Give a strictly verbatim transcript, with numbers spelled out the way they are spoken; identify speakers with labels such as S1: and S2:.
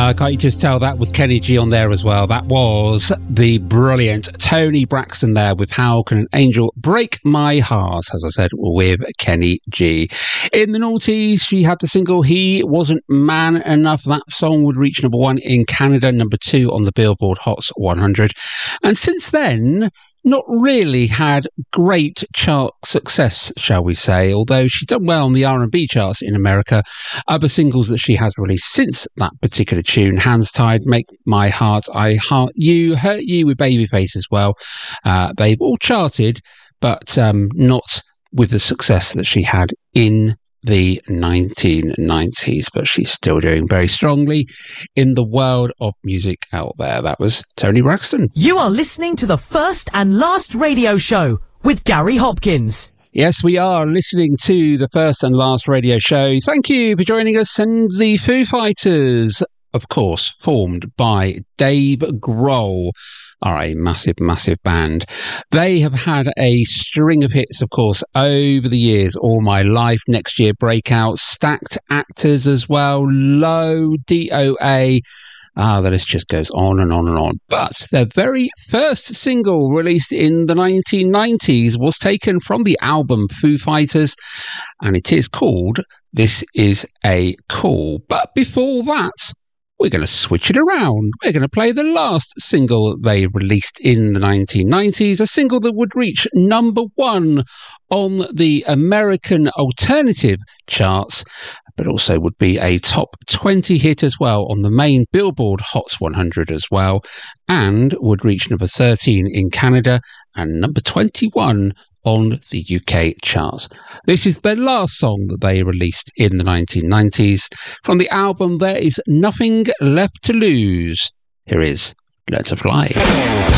S1: Uh, can't you just tell that was Kenny G on there as well? That was the brilliant Tony Braxton there with How Can an Angel Break My Heart, as I said, with Kenny G. In the noughties, she had the single He Wasn't Man Enough. That song would reach number one in Canada, number two on the Billboard Hot one hundred. And since then, not really had great chart success, shall we say, although she's done well on the R and B charts in America. Other singles that she has released since that particular tune, Hands Tied, Make My Heart, I Heart You, Hurt You with Babyface as well. Uh, they've all charted, but um, not with the success that she had in the nineteen nineties, but she's still doing very strongly in the world of music out there. That was Tony Braxton.
S2: You are listening to the First and Last Radio Show with Gary Hopkins.
S1: Yes, we are listening to the First and Last Radio Show. Thank you for joining us. And the Foo Fighters, of course, formed by Dave Grohl, are a massive, massive band. They have had a string of hits, of course, over the years. All My Life, Next Year Breakout, Stacked Actors as well, Low, D O A. Ah, the list just goes on and on and on. But their very first single, released in the nineteen nineties, was taken from the album Foo Fighters, and it is called This Is a Call. But before that, we're going to switch it around. We're going to play the last single they released in the nineteen nineties, a single that would reach number one on the American alternative charts, but also would be a top twenty hit as well on the main Billboard Hot one hundred as well, and would reach number thirteen in Canada and number twenty-one on the U K charts. This is their last song that they released in the nineteen nineties. From the album There Is Nothing Left to Lose, here is Learn to Fly.